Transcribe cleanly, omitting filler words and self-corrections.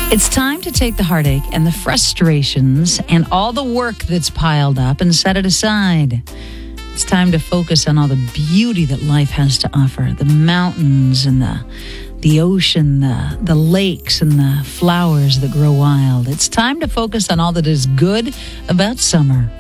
It's time to take the heartache and the frustrations and all the work that's piled up and set it aside. It's time to focus on all the beauty that life has to offer. The mountains and the ocean, the lakes and the flowers that grow wild. It's time to focus on all that is good about summer.